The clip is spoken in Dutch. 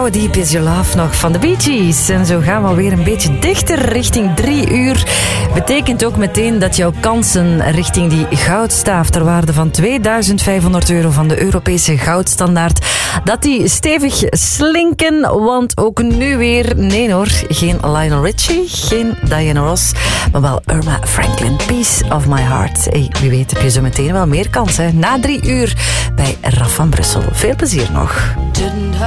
How Deep Is Your Love nog van de Bee Gees. En zo gaan we alweer een beetje dichter richting 3 uur. Betekent ook meteen dat jouw kansen richting die goudstaaf ter waarde van €2500 van de Europese goudstandaard, dat die stevig slinken. Want ook nu weer, nee hoor, geen Lionel Richie, geen Diana Ross, maar wel Irma Franklin. Piece of My Heart. Hey, wie weet heb je zo meteen wel meer kans, hè? Na 3 uur bij Raf van Brussel. Veel plezier nog.